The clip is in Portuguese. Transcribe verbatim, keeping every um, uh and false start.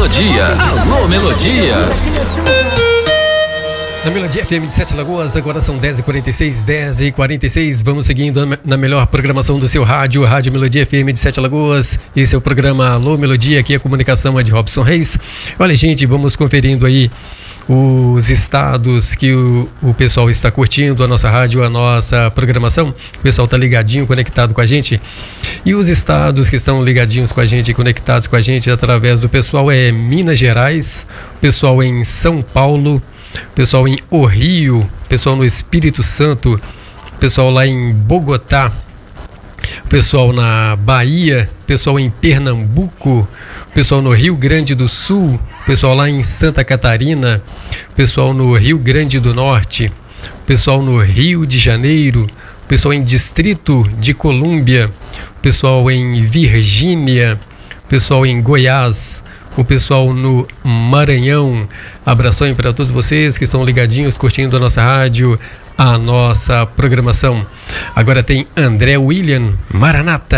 Melodia. Alô, Melodia. Na Melodia F M de Sete Lagoas, agora são dez e quarenta e seis, dez e quarenta e seis. Vamos seguindo na melhor programação do seu rádio, Rádio Melodia F M de Sete Lagoas. Esse é o programa Alô Melodia, aqui a comunicação é de Robson Reis. Olha, gente, vamos conferindo aí os estados que o, o pessoal está curtindo a nossa rádio, a nossa programação. O pessoal está ligadinho, conectado com a gente. E os estados que estão ligadinhos com a gente, conectados com a gente através do pessoal é Minas Gerais, pessoal em São Paulo, pessoal em O Rio, pessoal no Espírito Santo, pessoal lá em Bogotá, pessoal na Bahia, pessoal em Pernambuco, pessoal no Rio Grande do Sul, pessoal lá em Santa Catarina, pessoal no Rio Grande do Norte, pessoal no Rio de Janeiro, pessoal em Distrito de Colômbia, pessoal em Virgínia, pessoal em Goiás, o pessoal no Maranhão. Abração para todos vocês que estão ligadinhos, curtindo a nossa rádio, a nossa programação. Agora tem André William, Maranata.